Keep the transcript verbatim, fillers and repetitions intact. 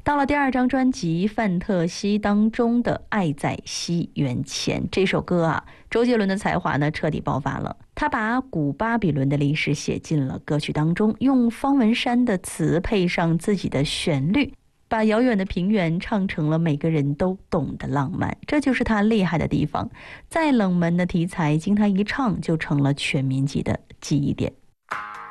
到了第二张专辑《范特西》当中的《爱在西元前》这首歌啊，周杰伦的才华呢彻底爆发了。他把古巴比伦的历史写进了歌曲当中，用方文山的词配上自己的旋律，把遥远的平原唱成了每个人都懂的浪漫。这就是他厉害的地方，再冷门的题材经他一唱就成了全民级的记忆点。